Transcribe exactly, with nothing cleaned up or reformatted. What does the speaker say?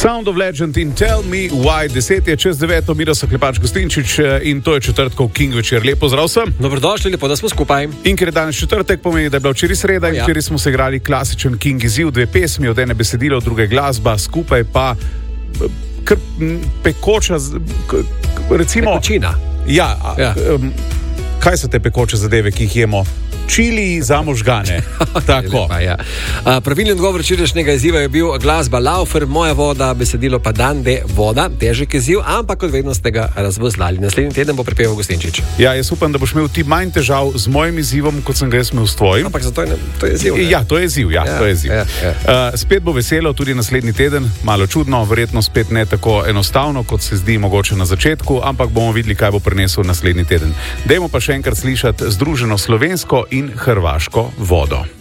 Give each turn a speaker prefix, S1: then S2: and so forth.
S1: Sound of Legend in Tell Me Why. Deset je čez deveto, Miroslav Klepač Gostinčič in to je četrtkov King večer. Lepo zdrav vsem.
S2: Dobrodošli, lepo, da smo skupaj.
S1: In ker je danes četrtek, pomeni, da je bila včeraj sreda in včeraj smo se igrali klasičen King izziv, dve pesmi, od ene besedilo, druge glasba, skupaj pa kar pekoča, recimo...
S2: Pekočina.
S1: Ja, ja. Um, kaj so te pekoče zadeve, ki jih jemo? Čili za možgane. Tako.
S2: Lepa, ja. Pravilni odgovor včerajšnjega izziva je bil glasba Laufer, Moja voda, besedilo pa Dande voda, težek izziv, ampak kot vedno ste ga razvozlali. Naslednji teden bo pripeval Gostinčič.
S1: Ja, jaz upam, da boš imel ti manj težav z mojim izzivom, kot sem ga jaz imel s tvojim.
S2: Ampak zato je, ne, to je izziv. Ne?
S1: Ja, to je izziv, ja, ja, to je izziv.
S2: Ja, ja.
S1: Uh, spet bo veselo tudi naslednji teden, malo čudno, verjetno spet ne tako enostavno, kot se zdi mogoče na začetku, ampak bomo videli, kaj bo prinesel naslednji teden. Dajmo pa še enkrat slišati združeno slovensko in hrvaško vodo.